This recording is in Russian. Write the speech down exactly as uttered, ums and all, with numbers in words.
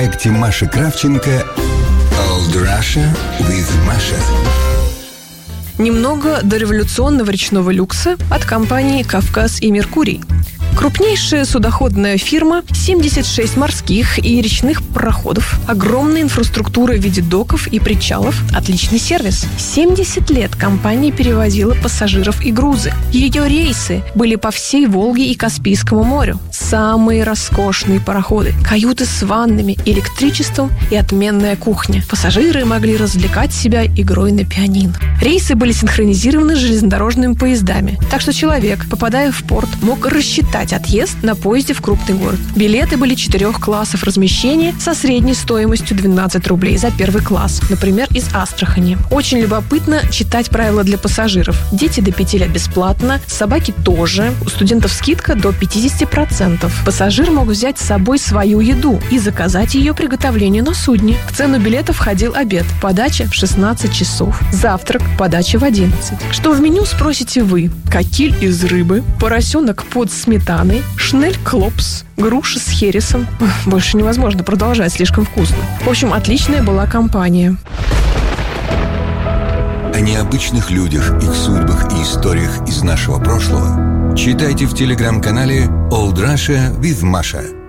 проекте Маши Кравченко «Old Russia with Masha». Немного дореволюционного речного люкса от компании «Кавказ и Меркурий». Крупнейшая судоходная фирма, семьдесят шесть морских и речных пароходов, огромная инфраструктура в виде доков и причалов, отличный сервис. семьдесят лет компания перевозила пассажиров и грузы. Ее рейсы были по всей Волге и Каспийскому морю. Самые роскошные пароходы, каюты с ваннами, электричеством и отменная кухня. Пассажиры могли развлекать себя игрой на пианино. Рейсы были синхронизированы с железнодорожными поездами, так что человек, попадая в порт, мог рассчитать отъезд на поезде в крупный город. Билеты были четырех классов размещения со средней стоимостью двенадцать рублей за первый класс, например, из Астрахани. Очень любопытно читать правила для пассажиров. Дети до пяти лет бесплатно, собаки тоже, у студентов скидка до пятьдесят процентов. Пассажир мог взять с собой свою еду и заказать ее приготовление на судне. В цену билета входил обед, подача в шестнадцать часов, завтрак, подача в одиннадцать. Что в меню, спросите вы? Кокиль из рыбы, поросенок под сметаной, шнель клопс, груши с хересом. Больше невозможно продолжать, слишком вкусно. В общем, отличная была компания. О необычных людях, их судьбах и историях из нашего прошлого читайте в телеграм-канале «Old Russia with Masha».